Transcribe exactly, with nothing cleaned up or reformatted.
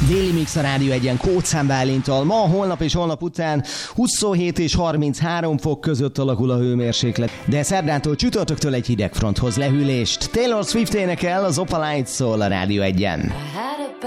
Déli Mix a Rádió Egyen Kócán Bálinttal. Ma, holnap és holnap után huszonhét és harminchárom fok között alakul a hőmérséklet. De szerdától csütörtöktől egy hideg fronthoz lehűlést. Taylor Swift énekel, az Opalite szól a Rádió Egyen.